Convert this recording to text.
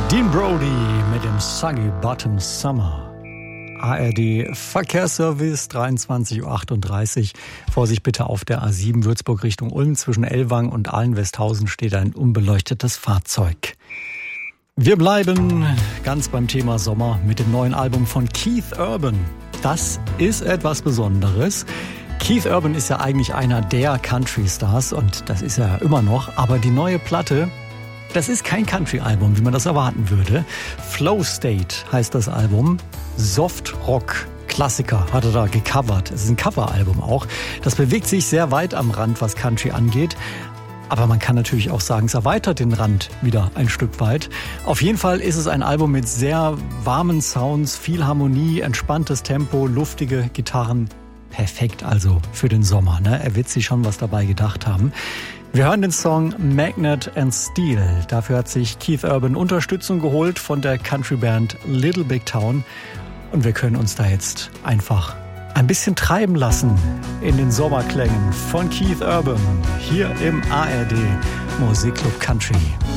Dean Brody mit dem Soggy Bottom Summer. ARD Verkehrsservice, 23:38 Uhr. Vorsicht bitte auf der A7 Würzburg Richtung Ulm. Zwischen Ellwangen und Ahlen-Westhausen steht ein unbeleuchtetes Fahrzeug. Wir bleiben ganz beim Thema Sommer mit dem neuen Album von Keith Urban. Das ist etwas Besonderes. Keith Urban ist ja eigentlich einer der Country-Stars und das ist er immer noch. Aber die neue Platte, das ist kein Country-Album, wie man das erwarten würde. Flow State heißt das Album. Soft-Rock-Klassiker hat er da gecovert. Es ist ein Coveralbum auch. Das bewegt sich sehr weit am Rand, was Country angeht. Aber man kann natürlich auch sagen, es erweitert den Rand wieder ein Stück weit. Auf jeden Fall ist es ein Album mit sehr warmen Sounds, viel Harmonie, entspanntes Tempo, luftige Gitarren. Perfekt also für den Sommer, ne? Er wird sich schon was dabei gedacht haben. Wir hören den Song Magnet and Steel. Dafür hat sich Keith Urban Unterstützung geholt von der Countryband Little Big Town. Und wir können uns da jetzt einfach ein bisschen treiben lassen in den Sommerklängen von Keith Urban hier im ARD Musikclub Country.